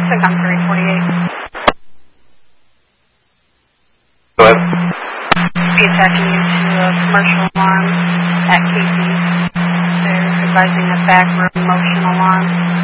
Syncom 348. Go ahead. Be attaching you to a commercial alarm at Casey's. They're advising a back room motion alarm.